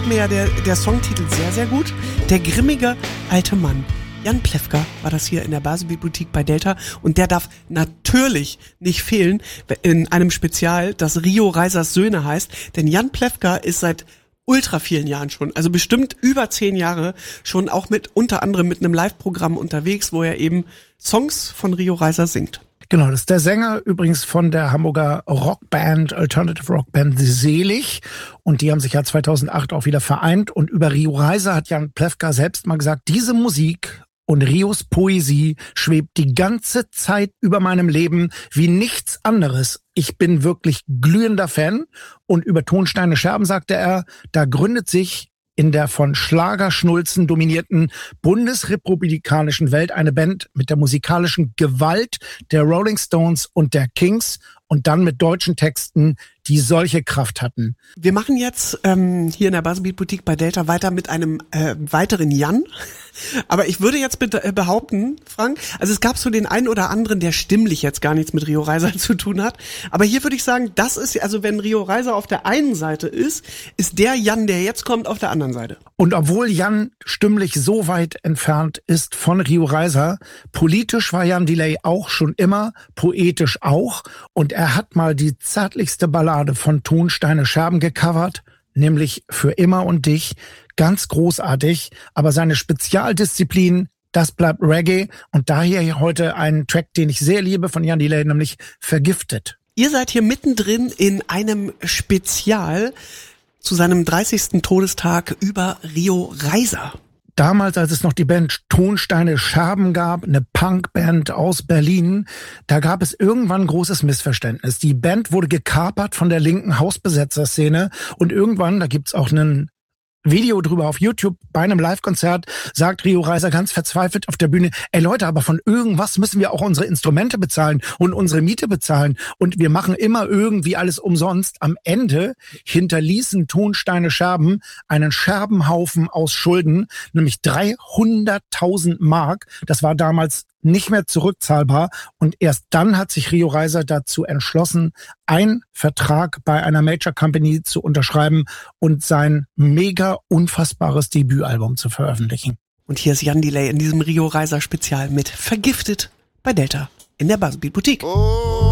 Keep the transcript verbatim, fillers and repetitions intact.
mir ja der, der Songtitel sehr, sehr gut. Der grimmige alte Mann. Jan Plewka war das hier in der Baselbibliothek bei Delta und der darf natürlich nicht fehlen in einem Spezial, das Rio Reisers Söhne heißt, denn Jan Plewka ist seit ultra vielen Jahren schon, also bestimmt über zehn Jahre schon auch mit unter anderem mit einem Live-Programm unterwegs, wo er eben Songs von Rio Reiser singt. Genau, das ist der Sänger übrigens von der Hamburger Rockband, Alternative Rockband Selig. Und die haben sich ja zweitausendacht auch wieder vereint. Und über Rio Reiser hat Jan Plewka selbst mal gesagt, diese Musik und Rios Poesie schwebt die ganze Zeit über meinem Leben wie nichts anderes. Ich bin wirklich glühender Fan. Und über Tonsteine Scherben sagte er, da gründet sich in der von Schlagerschnulzen dominierten bundesrepublikanischen Welt eine Band mit der musikalischen Gewalt der Rolling Stones und der Kings und dann mit deutschen Texten, die solche Kraft hatten. Wir machen jetzt ähm, hier in der Baselbibliothek bei Delta weiter mit einem äh, weiteren Jan. Aber ich würde jetzt be- behaupten, Frank, also es gab so den einen oder anderen, der stimmlich jetzt gar nichts mit Rio Reiser zu tun hat. Aber hier würde ich sagen, das ist, also wenn Rio Reiser auf der einen Seite ist, ist der Jan, der jetzt kommt, auf der anderen Seite. Und obwohl Jan stimmlich so weit entfernt ist von Rio Reiser, politisch war Jan Delay auch schon immer, poetisch auch. Und er hat mal die zärtlichste Ballade von Tonsteine Scherben gecovert, nämlich Für immer und dich. Ganz großartig, aber seine Spezialdisziplin, das bleibt Reggae. Und daher heute einen Track, den ich sehr liebe von Jan Delay, nämlich Vergiftet. Ihr seid hier mittendrin in einem Spezial zu seinem dreißigsten Todestag über Rio Reiser. Damals, als es noch die Band Tonsteine Scherben gab, eine Punkband aus Berlin, da gab es irgendwann ein großes Missverständnis. Die Band wurde gekapert von der linken Hausbesetzerszene und irgendwann, da gibt's auch einen Video drüber auf YouTube bei einem Live-Konzert, sagt Rio Reiser ganz verzweifelt auf der Bühne, ey Leute, aber von irgendwas müssen wir auch unsere Instrumente bezahlen und unsere Miete bezahlen und wir machen immer irgendwie alles umsonst. Am Ende hinterließen Tonsteine Scherben einen Scherbenhaufen aus Schulden, nämlich dreihunderttausend Mark. Das war damals nicht mehr zurückzahlbar und erst dann hat sich Rio Reiser dazu entschlossen, einen Vertrag bei einer Major Company zu unterschreiben und sein mega unfassbares Debütalbum zu veröffentlichen. Und hier ist Jan Delay in diesem Rio Reiser Spezial mit Vergiftet bei Delta in der Baselbibliothek. Oh.